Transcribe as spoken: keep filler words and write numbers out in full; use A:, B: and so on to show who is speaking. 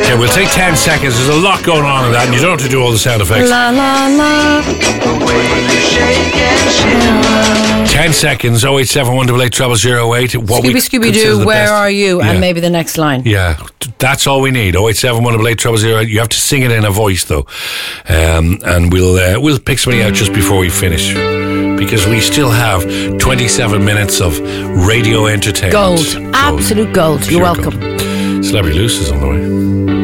A: Okay, we'll take ten seconds. There's a lot going on in that, and you don't have to do all the sound effects.
B: La la la.
A: Ten seconds. Oh eight seven one eight eight triple zero eight. What
B: Scooby Scooby Doo, where best. Are you? Yeah. And maybe the next line.
A: Yeah, that's all we need. Oh eight seven one eight eight triple zero eight. You have to sing it in a voice though, um, and we'll uh, we'll pick somebody out just before we finish, because we still have twenty-seven minutes of radio entertainment.
B: Gold, gold. Absolute gold. You're welcome.
A: Gold. Celebrity Loose is on the way.